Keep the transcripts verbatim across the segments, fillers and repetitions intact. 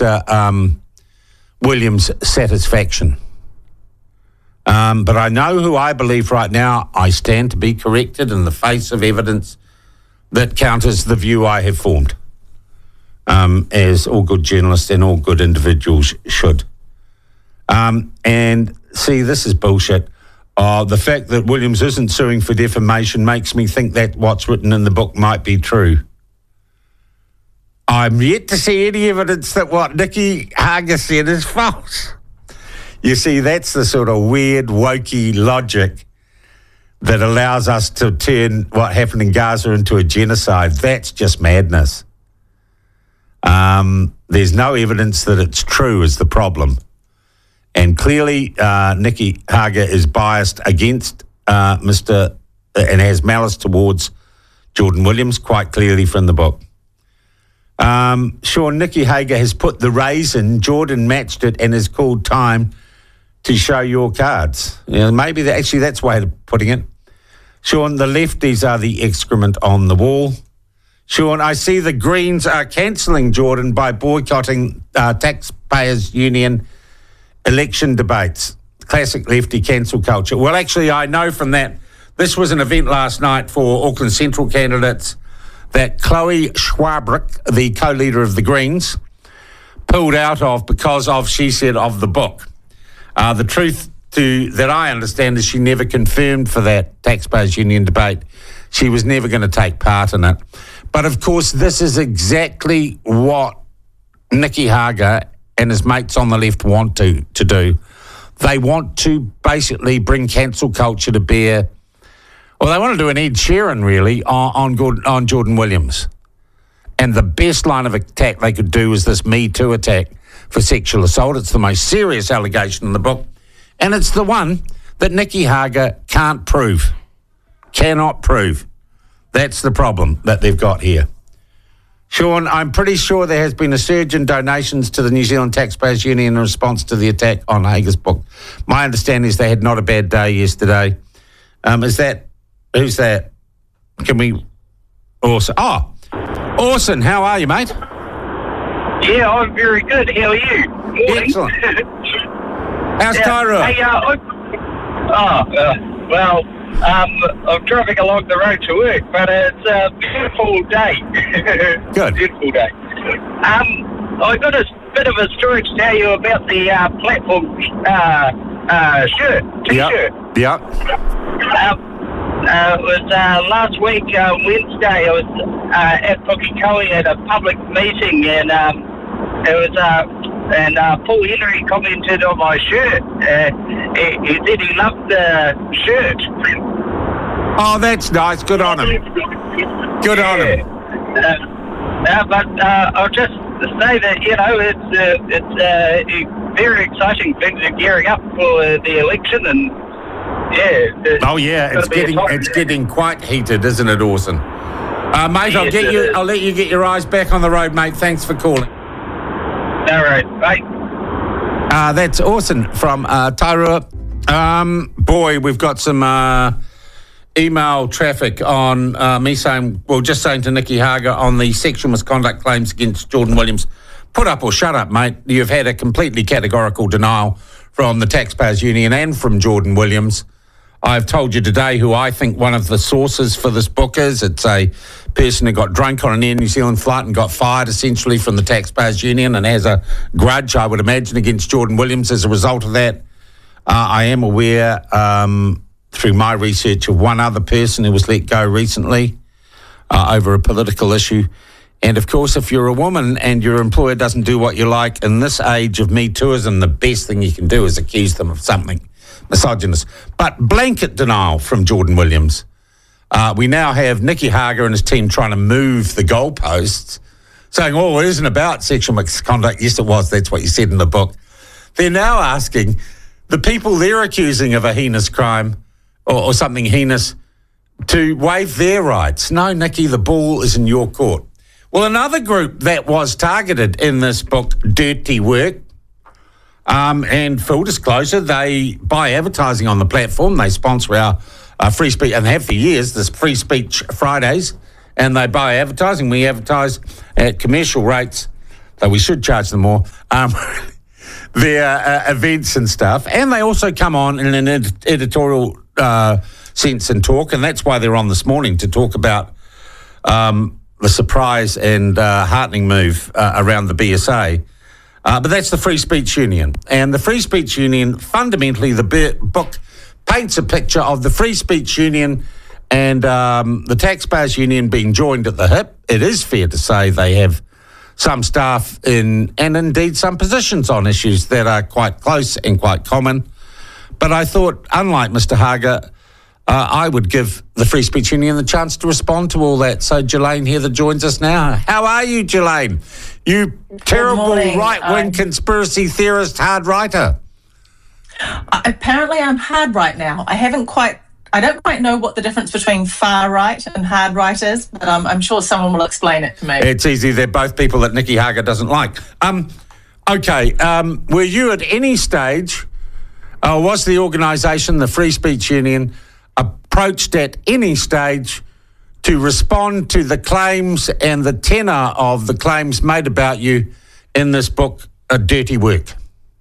Mister Um, Williams' satisfaction. Um, but I know who I believe right now. I stand to be corrected in the face of evidence that counters the view I have formed, um, as all good journalists and all good individuals should. Um, and see, this is bullshit. Uh, the fact that Williams isn't suing for defamation makes me think that what's written in the book might be true. I'm yet to see any evidence that what Nicky Hager said is false. You see, that's the sort of weird, wokey logic that allows us to turn what happened in Gaza into a genocide. That's just madness. Um, there's no evidence that it's true is the problem. And clearly, uh, Nicky Hager is biased against uh, Mister and has malice towards Jordan Williams, quite clearly from the book. Um, Sean, Nicky Hager has put the raise in, Jordan matched it and has called time to show your cards. You know, maybe that, actually that's the way of putting it. Sean, the lefties are the excrement on the wall. Sean, I see the Greens are cancelling Jordan by boycotting uh, Taxpayers Union election debates. Classic lefty cancel culture. Well, actually, I know from that, this was an event last night for Auckland Central candidates that Chloe Schwabrick, the co-leader of the Greens, pulled out of because of, she said, of the book. Uh, the truth to that I understand is she never confirmed for that Taxpayers Union debate. She was never going to take part in it. But, of course, this is exactly what Nicky Hager and his mates on the left want to, to do. They want to basically bring cancel culture to bear. Well, they want to do an Ed Sheeran, really, on, on, Gordon, on Jordan Williams. And the best line of attack they could do is this Me Too attack for sexual assault. It's the most serious allegation in the book. And it's the one that Nicky Hager can't prove, cannot prove. That's the problem that they've got here. Sean, I'm pretty sure there has been a surge in donations to the New Zealand Taxpayers Union in response to the attack on Hager's book. My understanding is they had not a bad day yesterday. Um, is that, who's that? Can we, Orson? Oh, Orson, how are you, mate? Yeah, I'm very good. How are you? Morning. Excellent. How's yeah, Tairua? Hey, uh, I, oh, uh, well, um, I'm driving along the road to work, but it's a beautiful day. Good. Beautiful day. Um, I got a bit of a story to tell you about the uh, platform uh, uh, shirt, T-shirt. Yep. Yep. Um, uh, it was uh, last week, uh, Wednesday, I was uh, at Pukekohe at a public meeting, and um, it was... Uh, And uh, Paul Henry commented on my shirt. Uh, he, he said he loved the shirt. Oh, that's nice. Good on him. Good on him. Uh, uh, but uh, I'll just say that, you know, it's uh, it's uh, very exciting. Things are gearing up for uh, the election, and yeah. Oh yeah, it's getting it's getting quite heated, isn't it, Orson? Uh, mate, I'll yes, get you. Is. I'll let you get your eyes back on the road, mate. Thanks for calling. All right, bye. Uh, that's Orson from uh, Tairua. Um, boy, we've got some uh, email traffic on uh, me saying, well, just saying to Nicky Hager on the sexual misconduct claims against Jordan Williams, put up or shut up, mate. You've had a completely categorical denial from the Taxpayers Union and from Jordan Williams. I've told you today who I think one of the sources for this book is. It's a person who got drunk on an Air New Zealand flight and got fired essentially from the Taxpayers Union and has a grudge, I would imagine, against Jordan Williams as a result of that. Uh, I am aware um, through my research of one other person who was let go recently uh, over a political issue. And of course, if you're a woman and your employer doesn't do what you like, in this age of Me Tooism, the best thing you can do is accuse them of something misogynist. But blanket denial from Jordan Williams. Uh, we now have Nicky Hager and his team trying to move the goalposts, saying, oh, it isn't about sexual misconduct. Yes, it was. That's what you said in the book. They're now asking the people they're accusing of a heinous crime or, or something heinous to waive their rights. No, Nicky, the ball is in your court. Well, another group that was targeted in this book, Dirty Work, Um, and full disclosure, they buy advertising on the platform. They sponsor our uh, free speech, and have for years, this Free Speech Fridays, and they buy advertising. We advertise at commercial rates. so we should charge them more, um, their uh, events and stuff. And they also come on in an ed- editorial uh, sense and talk, and that's why they're on this morning, to talk about um, the surprise and uh, heartening move uh, around the B S A. Uh, but that's the Free Speech Union. And the Free Speech Union, fundamentally, the be- book paints a picture of the Free Speech Union and um, the Taxpayers Union being joined at the hip. It is fair to say they have some staff in, and indeed some positions on issues that are quite close and quite common. But I thought, unlike Mister Haga, uh, I would give the Free Speech Union the chance to respond to all that. So Jelaine Heather joins us now. How are you, Jelaine? You terrible morning. right-wing Um, conspiracy theorist hard writer. Apparently I'm hard right now. I haven't quite, I don't quite know what the difference between far right and hard right is, but um, I'm sure someone will explain it to me. It's easy. They're both people that Nikki Haga doesn't like. Um, okay, um, were you at any stage, uh, was the organisation, the Free Speech Union, approached at any stage to respond to the claims and the tenor of the claims made about you in this book, A Dirty Work?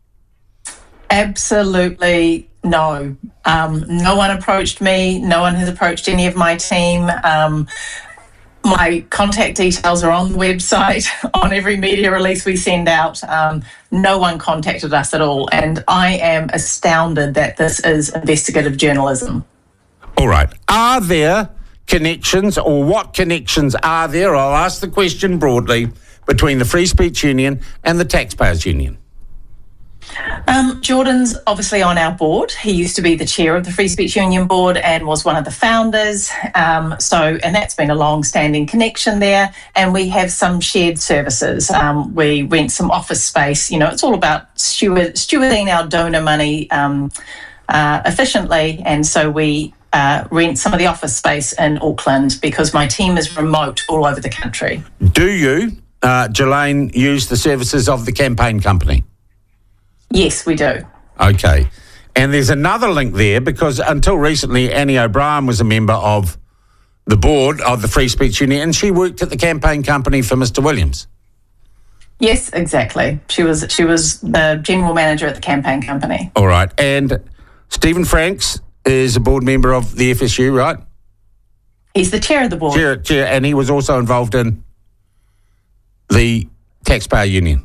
Absolutely no. Um, no one approached me. No one has approached any of my team. Um, my contact details are on the website, on every media release we send out. Um, no one contacted us at all. And I am astounded that this is investigative journalism. All right. Are there connections, or what connections are there? I'll ask the question broadly, between the Free Speech Union and the Taxpayers Union. Um, Jordan's obviously on our board. He used to be the chair of the Free Speech Union board and was one of the founders. Um, so, and that's been a long-standing connection there. And we have some shared services. Um, we rent some office space. You know, it's all about steward, stewarding our donor money um, uh, efficiently. And so we uh, rent some of the office space in Auckland because my team is remote all over the country. Do you, uh, Jelaine, use the services of the campaign company? Yes, we do. Okay. And there's another link there, because until recently, Annie O'Brien was a member of the board of the Free Speech Union, and she worked at the campaign company for Mister Williams. Yes, exactly. She was she was the general manager at the campaign company. All right. And Stephen Franks is a board member of the F S U, right? He's the chair of the board. Chair, chair, and he was also involved in the Taxpayer Union.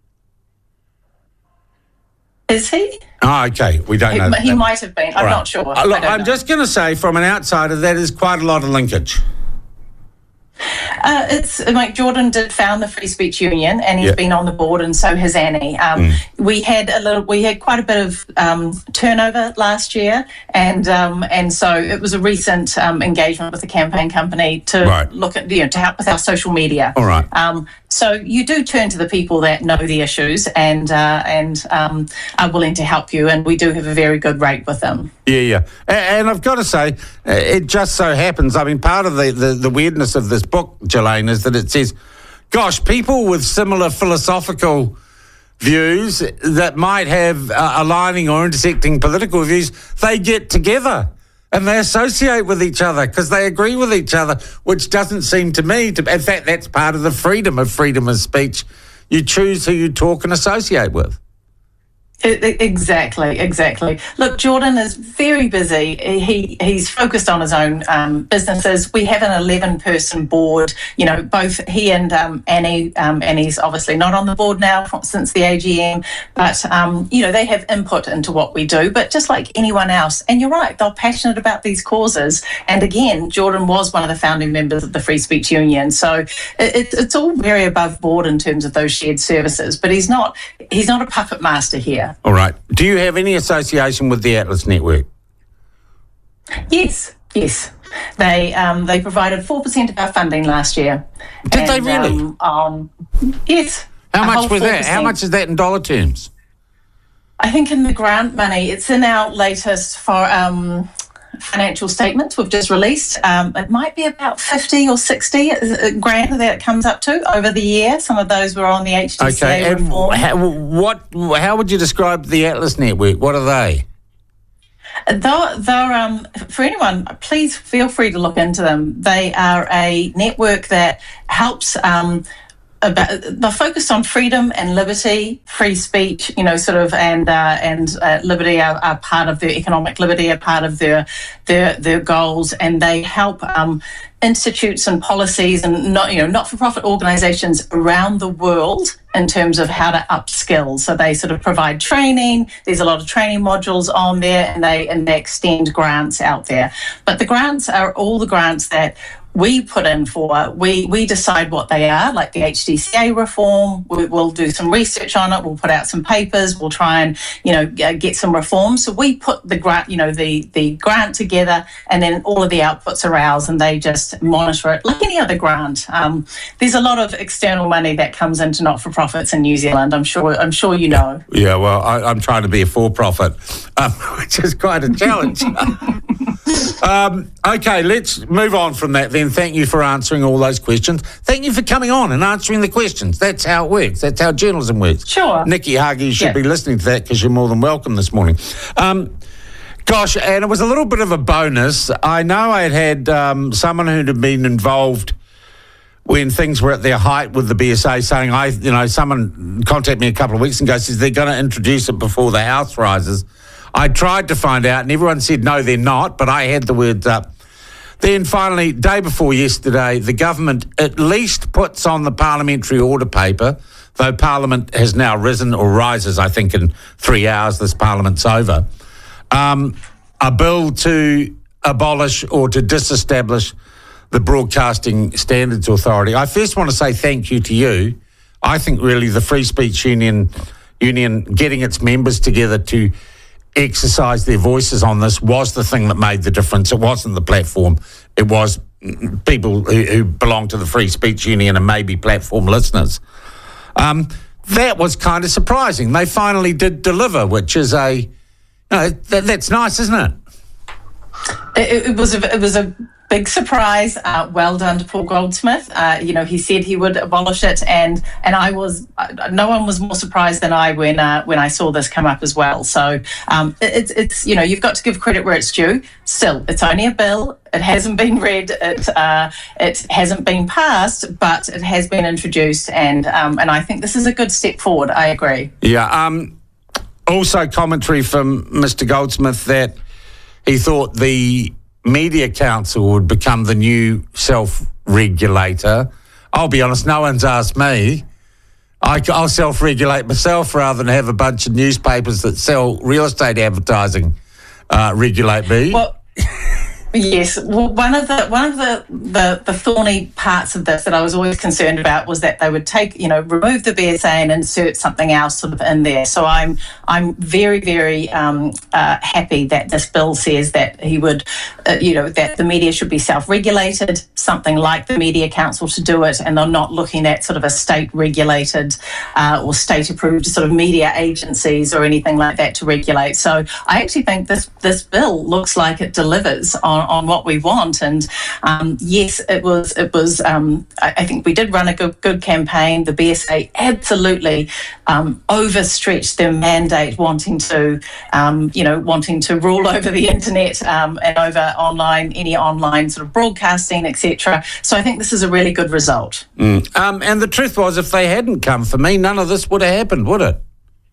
Is he? Oh, okay. We don't He, know. he that. might have been. I'm All right. not sure. Uh, I look, don't I'm know. just going to say, from an outsider, that is quite a lot of linkage. Uh, it's like Jordan did found the Free Speech Union, and he's Yep. been on the board, and so has Annie. Um, Mm. We had a little, we had quite a bit of um, turnover last year, and um, and so it was a recent um, engagement with the campaign company to Right. look at, you know, to help with our social media. All right. Um, so you do turn to the people that know the issues and uh, and um, are willing to help you, and we do have a very good rate with them. Yeah, yeah. And, and I've got to say, uh, it just so happens, I mean, part of the, the, the weirdness of this book, Jelaine, is that it says, gosh, people with similar philosophical views that might have uh, aligning or intersecting political views, they get together and they associate with each other because they agree with each other, which doesn't seem to me to... In fact, that's part of the freedom of freedom of speech. You choose who you talk and associate with. Exactly, exactly. Look, Jordan is very busy. He he's focused on his own um, businesses. We have an eleven-person board. You know, both he and um, Annie. Um, Annie's obviously not on the board now since the A G M, but um, you know, they have input into what we do. But just like anyone else, and you're right, they're passionate about these causes. And again, Jordan was one of the founding members of the Free Speech Union, so it, it's all very above board in terms of those shared services. But he's not he's not a puppet master here. All right. Do you have any association with the Atlas Network? Yes, yes. They um, they provided four percent of our funding last year. Did and, they really? Um, um, yes. How a much whole was that? How four percent. much is that in dollar terms? I think in the grant money, it's in our latest for um, financial statements we've just released. Um, it might be about fifty or sixty a grant that it comes up to over the year. Some of those were on the H D C A Okay, and reform. how, what? How would you describe the Atlas Network? What are they? They're, they're, um, for anyone, please feel free to look into them. They are a network that helps um, about, they're focused on freedom and liberty, free speech, you know, sort of, and uh, and uh, liberty are, are part of their economic liberty, are part of their their their goals, and they help um, institutes and policies and not you know not-for-profit organisations around the world in terms of how to upskill. So they sort of provide training. There's a lot of training modules on there, and they and they extend grants out there. But the grants are all the grants that we put in for. We we decide what they are, like the H D C A reform. We, we'll do some research on it. We'll put out some papers. We'll try and you know get some reform. So we put the grant, you know, the the grant together, and then all of the outputs are ours, and they just monitor it like any other grant. Um, there's a lot of external money that comes into not-for-profits in New Zealand. I'm sure. I'm sure you know. Yeah, well, I, I'm trying to be a for-profit, um, which is quite a challenge. um, okay, let's move on from that then. Thank you for answering all those questions. Thank you for coming on and answering the questions. That's how it works. That's how journalism works. Sure. Nikki Hage, you should yeah. be listening to that because you're more than welcome this morning. Um, gosh, and it was a little bit of a bonus. I know I had had um, someone who'd have been involved when things were at their height with the B S A saying, I, you know, someone contacted me a couple of weeks ago, says they're going to introduce it before the House rises. I tried to find out and everyone said, no, they're not, but I had the words up. Then finally, day before yesterday, the government at least puts on the parliamentary order paper, though Parliament has now risen or rises, I think, in three hours, this Parliament's over, um, a bill to abolish or to disestablish the Broadcasting Standards Authority. I first want to say thank you to you. I think really the Free Speech Union, union getting its members together to exercise their voices on this was the thing that made the difference. It wasn't the platform. It was people who, who belong to the Free Speech Union and maybe platform listeners. Um, that was kind of surprising. They finally did deliver, which is a, you know, that, that's nice, isn't it? It, it was a, it was a big surprise. Uh, well done to Paul Goldsmith. Uh, you know, he said he would abolish it, and and I was. Uh, no one was more surprised than I when uh, when I saw this come up as well. So um, it, it's it's you know you've got to give credit where it's due. Still, it's only a bill. It hasn't been read. It uh, it hasn't been passed, but it has been introduced, and um, and I think this is a good step forward. I agree. Yeah. Um. Also, commentary from Mister Goldsmith that he thought the Media Council would become the new self-regulator. I'll be honest, no one's asked me. I, I'll self-regulate myself rather than have a bunch of newspapers that sell real estate advertising uh, regulate me. Well, yes. Well, one of the one of the, the the thorny parts of this that I was always concerned about was that they would take, you know, remove the B S A and insert something else sort of in there. So I'm I'm very very um, uh, happy that this bill says that he would, uh, you know, that the media should be self-regulated, something like the Media Council to do it, and they're not looking at sort of a state-regulated uh, or state-approved sort of media agencies or anything like that to regulate. So I actually think this this bill looks like it delivers on. on what we want, and um, yes, it was. It was. Um, I, I think we did run a good, good campaign. The B S A absolutely um, overstretched their mandate, wanting to, um, you know, wanting to rule over the internet um, and over online, any online sort of broadcasting, et cetera. So I think this is a really good result. Mm. Um, and the truth was, if they hadn't come for me, none of this would have happened, would it?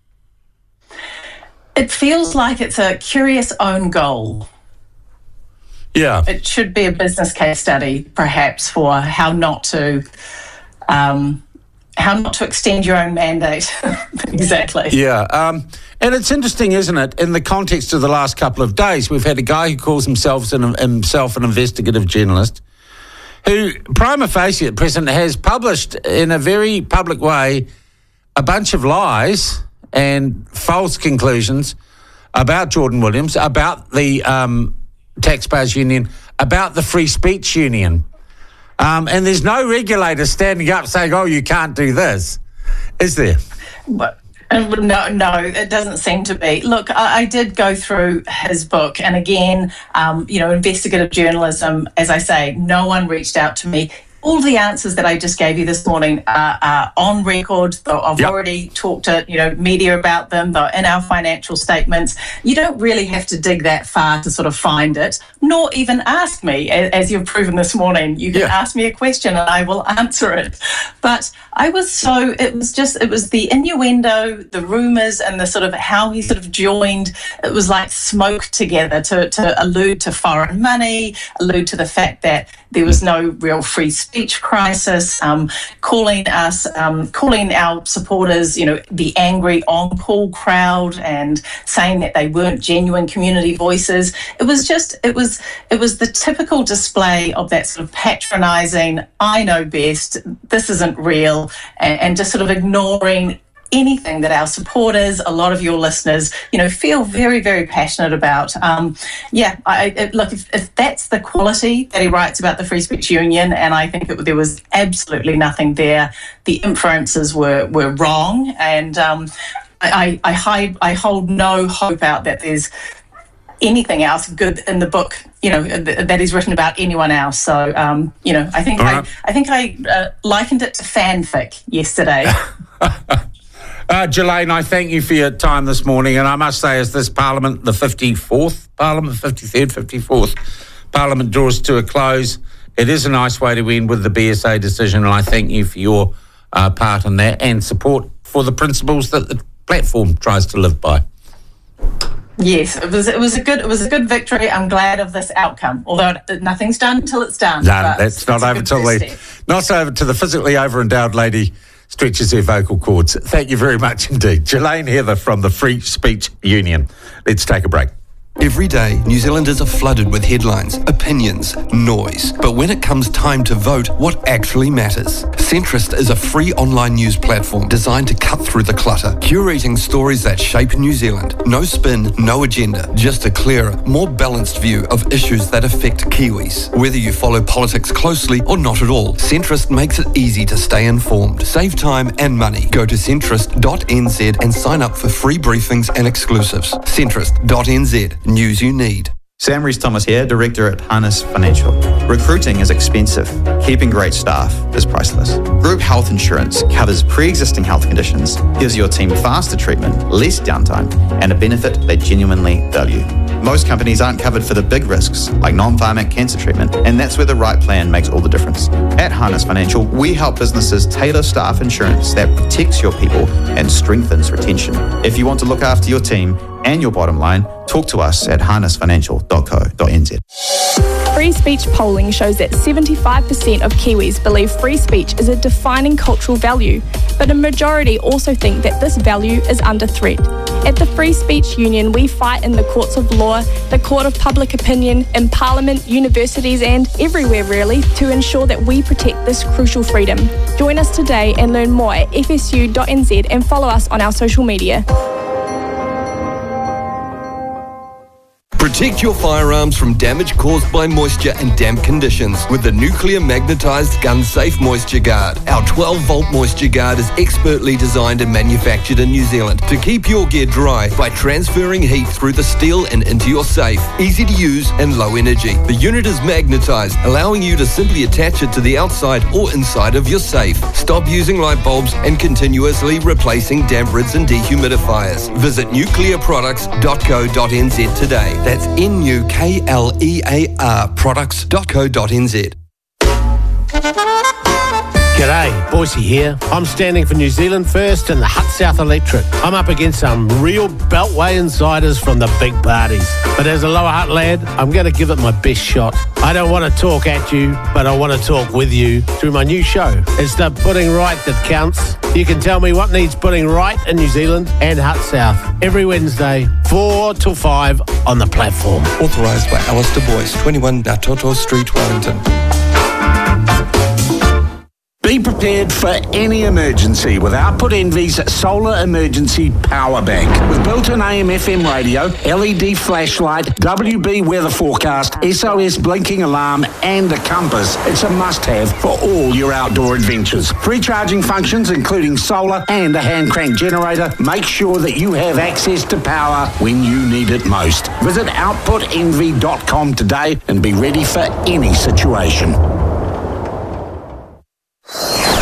It feels like it's a curious own goal. Yeah. It should be a business case study, perhaps, for how not to um, how not to extend your own mandate. Exactly. Yeah. Um, and it's interesting, isn't it? In the context of the last couple of days, we've had a guy who calls himself an, himself an investigative journalist who, prima facie at present, has published in a very public way a bunch of lies and false conclusions about Jordan Williams, about the Um, Taxpayers Union, about the Free Speech Union. Um, and there's no regulator standing up saying, oh, you can't do this, is there? But, no, no, it doesn't seem to be. Look, I, I did go through his book, and again, um, you know, investigative journalism, as I say, no one reached out to me. all the answers that I just gave you this morning are, are on record. I've yep. already talked to you know media about them. They're in our financial statements. You don't really have to dig that far to sort of find it, nor even ask me, as you've proven this morning. You can yeah. ask me a question and I will answer it. But I was so, it was just, it was the innuendo, the rumours, and the sort of how he sort of joined, it was like smoke together to, to allude to foreign money, allude to the fact that there was no real free speech crisis, um, calling us, um, calling our supporters, you know, the angry on-call crowd, and saying that they weren't genuine community voices. It was just, it was, it was the typical display of that sort of patronising, I know best, this isn't real, and, and just sort of ignoring anything that our supporters, a lot of your listeners, you know, feel very, very passionate about. Um, yeah, I, it, look, if, if that's the quality that he writes about the Free Speech Union, and I think it, there was absolutely nothing there, the inferences were were wrong, and um, I, I, I, hide, I hold no hope out that there's anything else good in the book, you know, th- that is written about anyone else. So, um, you know, I think right. I, I think I uh, likened it to fanfic yesterday. Uh, Jelaine, I thank you for your time this morning, and I must say, as this Parliament, the fifty-fourth Parliament, fifty-third, fifty-fourth Parliament draws to a close, it is a nice way to end with the B S A decision, and I thank you for your uh, part in that and support for the principles that the platform tries to live by. Yes, it was. It was a good. It was a good victory. I'm glad of this outcome. Although nothing's done until it's done. No, that's not over till the not over to the physically over-endowed lady stretches her vocal cords. Thank you very much indeed. Jelaine Heather from the Free Speech Union. Let's take a break. Every day, New Zealanders are flooded with headlines, opinions, noise. But when it comes time to vote, what actually matters? Centrist is a free online news platform designed to cut through the clutter, curating stories that shape New Zealand. No spin, no agenda, just a clearer, more balanced view of issues that affect Kiwis. Whether you follow politics closely or not at all, Centrist makes it easy to stay informed. Save time and money. Go to centrist dot n z and sign up for free briefings and exclusives. centrist dot n z. News you need. Sam Rees-Thomas here, Director at Harness Financial. Recruiting is expensive. Keeping great staff is priceless. Group health insurance covers pre-existing health conditions, gives your team faster treatment, less downtime, and a benefit they genuinely value. Most companies aren't covered for the big risks, like non-pharmac cancer treatment, and that's where the right plan makes all the difference. At Harness Financial, we help businesses tailor staff insurance that protects your people and strengthens retention. If you want to look after your team and your bottom line, talk to us at harness financial dot co dot n z. Free speech polling shows that seventy-five percent of Kiwis believe free speech is a defining cultural value, but a majority also think that this value is under threat. At the Free Speech Union, we fight in the courts of law, the court of public opinion, in Parliament, universities and everywhere really to ensure that we protect this crucial freedom. Join us today and learn more at f s u dot n z and follow us on our social media. Protect your firearms from damage caused by moisture and damp conditions with the nuclear magnetised gun safe moisture guard. Our twelve volt moisture guard is expertly designed and manufactured in New Zealand to keep your gear dry by transferring heat through the steel and into your safe. Easy to use and low energy. The unit is magnetised, allowing you to simply attach it to the outside or inside of your safe. Stop using light bulbs and continuously replacing damp rids and dehumidifiers. Visit nuclear products dot co dot n z today. That's N U K L E A R products dot co dot n z. G'day, Boise here. I'm standing for New Zealand First and the Hut South Electorate. I'm up against some real Beltway insiders from the big parties. But as a Lower Hutt lad, I'm going to give it my best shot. I don't want to talk at you, but I want to talk with you through my new show. It's the Putting Right that counts. You can tell me what needs putting right in New Zealand and Hut South every Wednesday, four till five on the platform. Authorised by Alistair Boyce, twenty-one Natoto Street, Wellington. Be prepared for any emergency with Output Envy's Solar Emergency Power Bank. With built-in A M F M radio, L E D flashlight, W B weather forecast, S O S blinking alarm and a compass, it's a must-have for all your outdoor adventures. Free charging functions including solar and a hand crank generator. Make sure that you have access to power when you need it most. Visit output envy dot com today and be ready for any situation.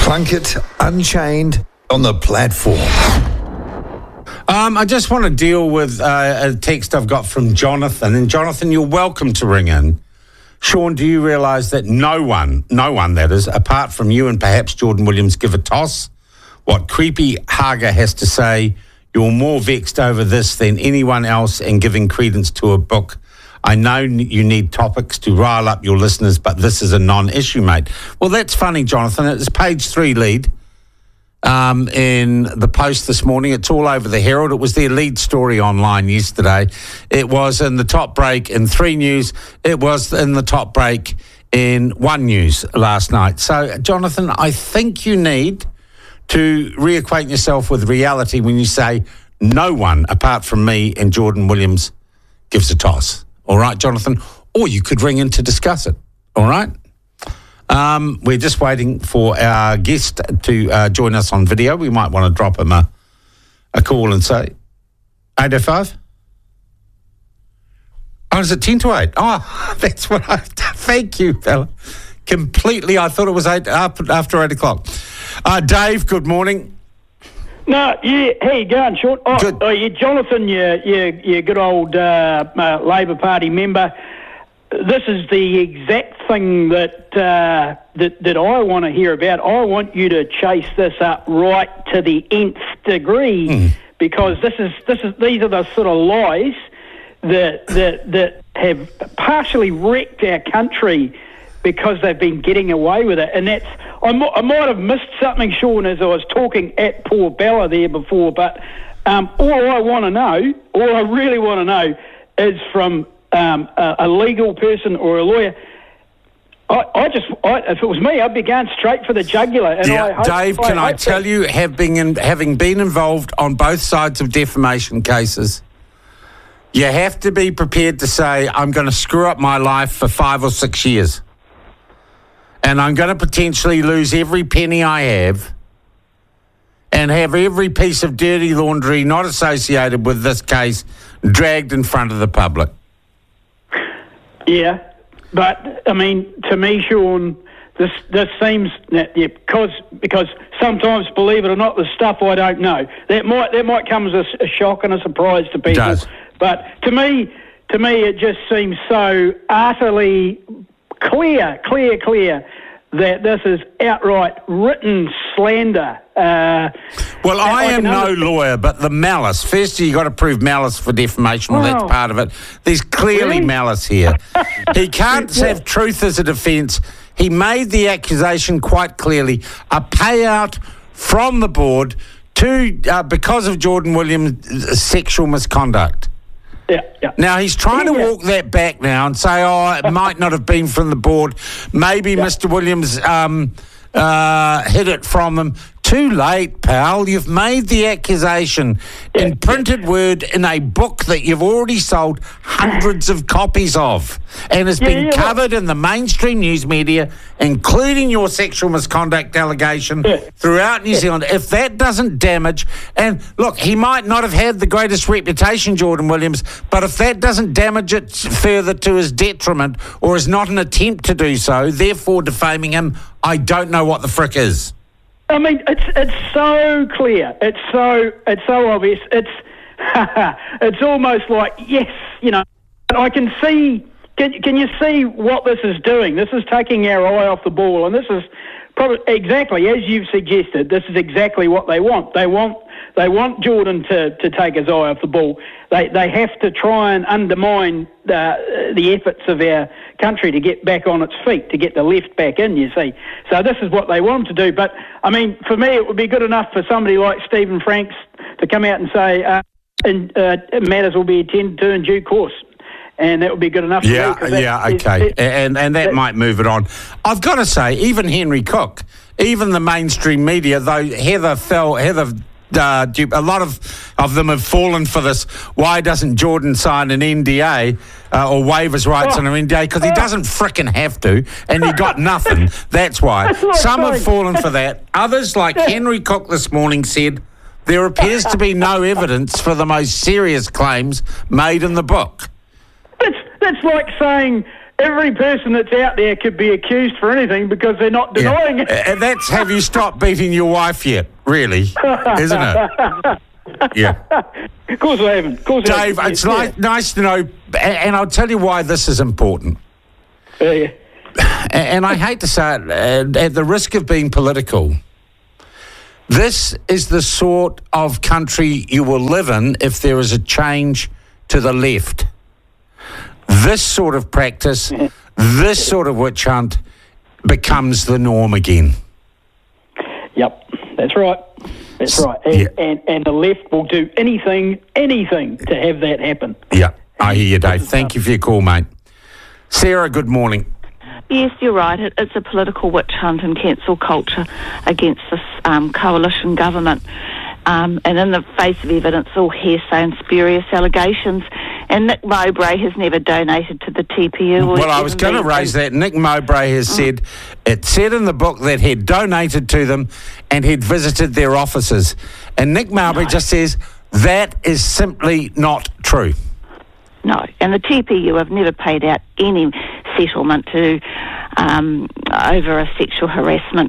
Plunkett Unchained on the platform. Um, I just want to deal with uh, a text I've got from Jonathan. And Jonathan, you're welcome to ring in. Sean, do you realise that no one, no one that is, apart from you and perhaps Jordan Williams, give a toss? What creepy Haga has to say, you're more vexed over this than anyone else and giving credence to a book. I know you need topics to rile up your listeners, but this is a non-issue, mate. Well, that's funny, Jonathan. It's page three lead um, in the Post this morning. It's all over the Herald. It was their lead story online yesterday. It was in the top break in Three News. It was in the top break in One News last night. So, Jonathan, I think you need to reacquaint yourself with reality when you say no one, apart from me and Jordan Williams, gives a toss. All right, Jonathan? Or you could ring in to discuss it. All right? Um, we're just waiting for our guest to uh, join us on video. We might want to drop him a, a call and say, eight oh five? Oh, is it ten to eight? Oh, that's what I... Thank you, fella. Completely, I thought it was eight after, after eight o'clock. Uh, Dave, good morning. No, yeah, how you going, Sean? Oh, Good. oh you, Jonathan, you, you, you good old uh, uh, Labor Party member. This is the exact thing that uh, that that I want to hear about. I want you to chase this up right to the nth degree, mm. because this is this is these are the sort of lies that that that have partially wrecked our country because they've been getting away with it. And that's, I, m- I might have missed something, Sean, as I was talking at poor Bella there before, but um, all I want to know, all I really want to know is from um, a, a legal person or a lawyer. I, I just, I, if it was me, I'd be going straight for the jugular. And yeah, I hope, Dave, can I, I tell that, you, have been in, having been involved on both sides of defamation cases, you have to be prepared to say, I'm going to screw up my life for five or six years. And I'm going to potentially lose every penny I have and have every piece of dirty laundry not associated with this case dragged in front of the public. Yeah, but, I mean, to me, Sean, this this seems, yeah, because because sometimes, believe it or not, the stuff I don't know. That might that might come as a, a shock and a surprise to people. It does. But to me, to me, it just seems so utterly clear, clear, clear that this is outright written slander. Uh, well, I, I am no understand. lawyer, but the malice. Firstly, you've got to prove malice for defamation. Well, wow. That's part of it. There's clearly really? malice here. He can't yeah. have truth as a defence. He made the accusation quite clearly. A payout from the board to uh, because of Jordan Williams' sexual misconduct. Yeah, yeah. Now, he's trying to walk that back now and say, oh, it might not have been from the board. Maybe yeah. Mister Williams um, uh, hid it from him. Too late, pal. You've made the accusation yeah. in printed word in a book that you've already sold hundreds of copies of and has yeah, been yeah, covered well, in the mainstream news media, including your sexual misconduct allegation yeah. throughout New yeah. Zealand. If that doesn't damage, and look, he might not have had the greatest reputation, Jordan Williams, but if that doesn't damage it further to his detriment or is not an attempt to do so, therefore defaming him, I don't know what the frick is. I mean, it's it's so clear. It's so it's so obvious. It's it's almost like, yes, you know. I can see. Can can you see what this is doing? This is taking our eye off the ball, and this is probably exactly as you've suggested. This is exactly what they want. They want they want Jordan to, to take his eye off the ball. They they have to try and undermine the the efforts of our country to get back on its feet, to get the left back in, you see. So this is what they want to do. But, I mean, for me, it would be good enough for somebody like Stephen Franks to come out and say, uh, and, uh, matters will be attended to in due course. And that would be good enough for yeah, me. Yeah, okay. It, and, and that it, might move it on. I've got to say, even Henry Cook, even the mainstream media, though Heather fell, Heather... Uh, a lot of, of them have fallen for this. Why doesn't Jordan sign an N D A uh, or waive his rights oh. on an N D A? Because he doesn't frickin' have to, and he got nothing. That's why. That's Some have fallen for that. Others, like Henry Cook this morning, said there appears to be no evidence for the most serious claims made in the book. That's, that's like saying every person that's out there could be accused for anything because they're not denying yeah. it. And that's, have you stopped beating your wife yet? Really, isn't it? Yeah. Of course I haven't. Of course I Dave, haven't. it's Yeah. like, nice to know, and, and I'll tell you why this is important. Uh, yeah. And I hate to say it, uh, at the risk of being political, this is the sort of country you will live in if there is a change to the left. This sort of practice, this sort of witch hunt becomes the norm again. Yep, that's right. That's right. And, Yeah. and, and the left will do anything, anything to have that happen. Yeah, I hear you, Dave. Thank you for your call, mate. Sarah, good morning. Yes, you're right. It, it's a political witch hunt and cancel culture against this um, coalition government. Um, and in the face of evidence, all hearsay and spurious allegations. And Nick Mowbray has never donated to the T P U. Well, I was going to raise that. Nick Mowbray has mm. said, it said in the book that he'd donated to them and he'd visited their offices. And Nick Mowbray no. just says, that is simply not true. No, and the T P U have never paid out any settlement to um, over a sexual harassment